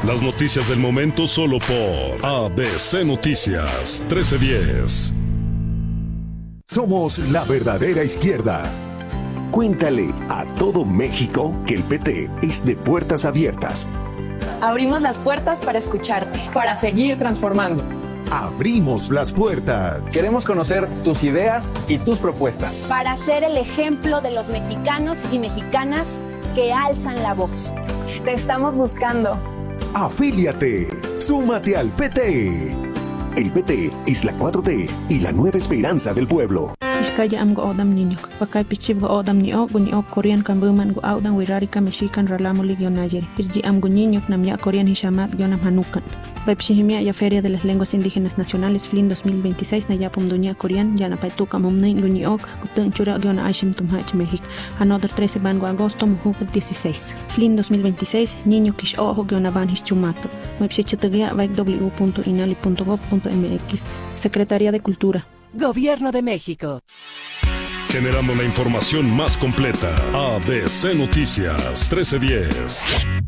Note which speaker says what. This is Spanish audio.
Speaker 1: Las noticias del momento solo por ABC Noticias 1310.
Speaker 2: Somos la verdadera izquierda. Cuéntale a todo México que el PT es de puertas abiertas.
Speaker 3: Abrimos las puertas para escucharte.
Speaker 4: Para seguir transformando.
Speaker 2: Abrimos las puertas.
Speaker 4: Queremos conocer tus ideas y tus propuestas.
Speaker 5: Para ser el ejemplo de los mexicanos y mexicanas que alzan la voz.
Speaker 3: Te estamos buscando.
Speaker 2: Afíliate. Súmate al PT. El PT es la 4T y la nueva esperanza del pueblo.
Speaker 6: Iskaya am go odam niño, pakay pichib go odam ni ok Korean kan buman go audan wirari ka mexican ralamo ligyon ayer. Irji am go niño nam ya Korean hishamat gionam hanukan. Baipshihimia ya Feria de las Lenguas Indígenas Nacionales FLIN 2026 na yapum dunia Korean ya na paituka mumnin guni ok gutun chura giona aishim tumhach México. Another 13 ban go agosto muhuk 16. FLIN 2026 niño kish ojo giona ban hischumato. Baipshichatagia baik w.inali.gov.mx. Secretaría de Cultura.
Speaker 7: Gobierno de México.
Speaker 1: Generando la información más completa. ABC Noticias 1310.